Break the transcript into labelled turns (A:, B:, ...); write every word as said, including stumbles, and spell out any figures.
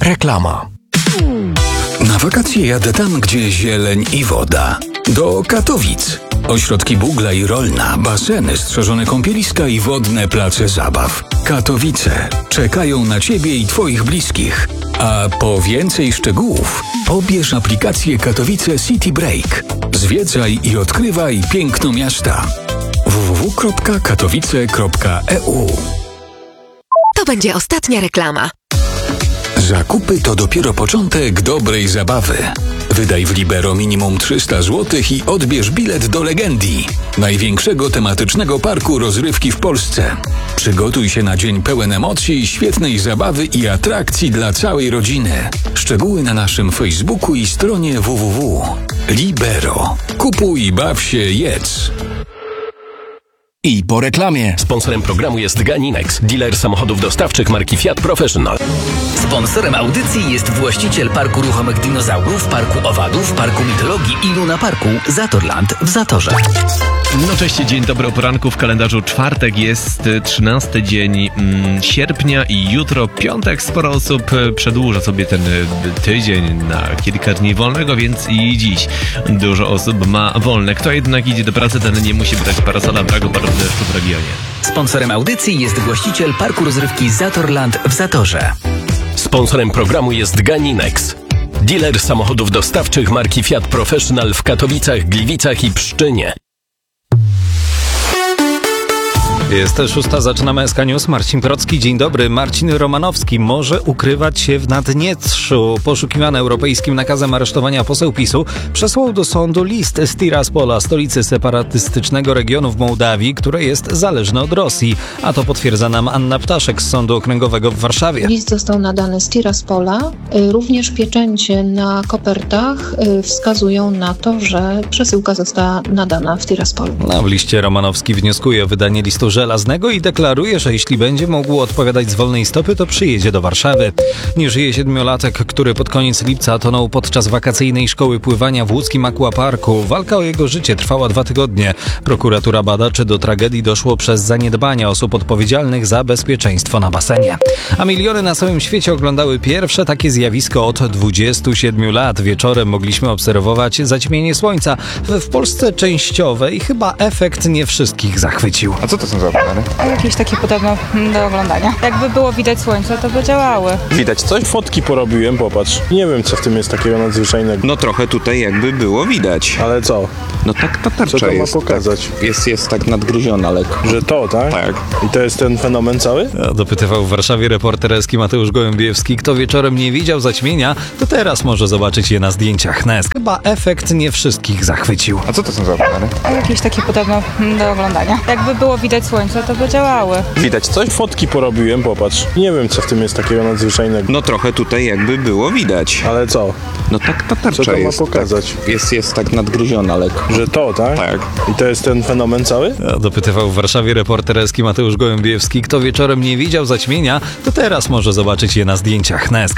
A: Reklama.
B: Na wakacje jadę tam, gdzie zieleń i woda. Do Katowic. Ośrodki Bugla i Rolna, baseny, strzeżone kąpieliska i wodne place zabaw. Katowice czekają na Ciebie i Twoich bliskich. A po więcej szczegółów pobierz aplikację Katowice City Break. Zwiedzaj i odkrywaj piękno miasta. w w w kropka katowice kropka e u.
C: To będzie ostatnia reklama.
B: Zakupy to dopiero początek dobrej zabawy. Wydaj w Libero minimum trzysta złotych i odbierz bilet do Legendii, największego tematycznego parku rozrywki w Polsce. Przygotuj się na dzień pełen emocji, świetnej zabawy i atrakcji dla całej rodziny. Szczegóły na naszym Facebooku i stronie w w w. Libero. Kupuj, baw się, jedz.
A: I po reklamie.
D: Sponsorem programu jest Ganinex, dealer samochodów dostawczych marki Fiat Professional.
E: Sponsorem audycji jest właściciel Parku Ruchomych Dinozaurów, Parku Owadów, Parku Mitologii i Luna Parku Zatorland w Zatorze.
F: No cześć, dzień dobry o poranku. W kalendarzu czwartek jest trzynasty dzień mm, sierpnia i jutro piątek. Sporo osób przedłuża sobie ten tydzień na kilka dni wolnego, więc i dziś dużo osób ma wolne. Kto jednak idzie do pracy, ten nie musi brać parasola, brago bardzo deszczu w regionie.
E: Sponsorem audycji jest właściciel Parku Rozrywki Zatorland w Zatorze.
D: Sponsorem programu jest Ganinex, dealer samochodów dostawczych marki Fiat Professional w Katowicach, Gliwicach i Pszczynie.
G: Jest szósta, zaczynamy S K News. Marcin Procki, dzień dobry. Marcin Romanowski może ukrywać się w Naddniestrzu. Poszukiwany europejskim nakazem aresztowania poseł PiSu przesłał do sądu list z Tiraspola, stolicy separatystycznego regionu w Mołdawii, które jest zależne od Rosji. A to potwierdza nam Anna Ptaszek z Sądu Okręgowego w Warszawie.
H: List został nadany z Tiraspola. Również pieczęcie na kopertach wskazują na to, że przesyłka została nadana w Tiraspolu.
G: No, w liście Romanowski wnioskuje o wydanie listu żelaznego i deklaruje, że jeśli będzie mógł odpowiadać z wolnej stopy, to przyjedzie do Warszawy. Nie żyje siedmiolatek, który pod koniec lipca tonął podczas wakacyjnej szkoły pływania w łódzkim aquaparku. Walka o jego życie trwała dwa tygodnie. Prokuratura bada, czy do tragedii doszło przez zaniedbania osób odpowiedzialnych za bezpieczeństwo na basenie. A miliony na całym świecie oglądały pierwsze takie zjawisko od dwudziestu siedmiu lat. Wieczorem mogliśmy obserwować zaćmienie słońca. W Polsce częściowe i chyba efekt nie wszystkich zachwycił.
I: A co to są za okulary?
J: Jakieś takie podobno do oglądania. Jakby było widać słońce, to by działały.
I: Widać coś?
K: Fotki porobiłem, popatrz. Nie wiem, co w tym jest takiego nadzwyczajnego.
L: No trochę tutaj jakby było widać.
K: Ale co?
L: No tak ta tarcza
K: co to
L: jest.
K: ma pokazać?
L: Tak, jest, jest tak nadgryziona lekko.
K: Że to, tak?
L: Tak.
K: I to jest ten fenomen cały?
G: Dopytywał w Warszawie reporter Eski Mateusz Gołębiewski. Kto wieczorem nie widział zaćmienia, to teraz może zobaczyć je na zdjęciach. Na chyba efekt nie wszystkich zachwycił.
I: A co to są za okulary?
J: Jakieś takie podobno do oglądania. Jakby było widać słońce, to by działały.
I: Widać coś?
K: Fotki porobiłem, popatrz. Nie wiem, co w tym jest takiego nadzwyczajnego.
L: No trochę tutaj jakby było widać.
K: Ale co?
L: No tak ta tarcza
K: co to
L: jest.
K: ma pokazać?
L: Tak, jest, jest tak nadgryziona lekko.
K: Że to, tak?
L: Tak.
K: I to jest ten fenomen cały?
G: Dopytywał w Warszawie reporter Eski Mateusz Gołębiewski. Kto wieczorem nie widział zaćmienia, to teraz może zobaczyć je na zdjęciach. Na